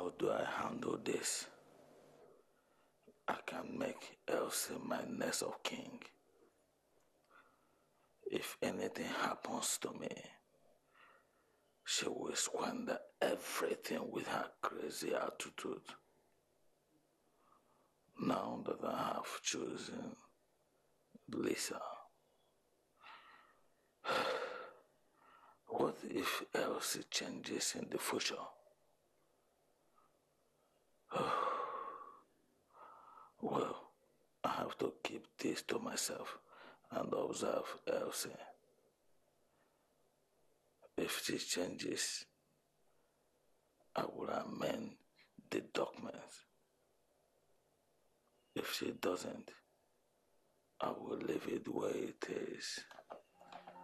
How do I handle this? I can make Elsie my next of king. If anything happens to me, she will squander everything with her crazy attitude. Now that I have chosen Lisa, what if Elsie changes in the future? Well, I have to keep this to myself and observe Elsie. If she changes, I will amend the document. If she doesn't, I will leave it where it is.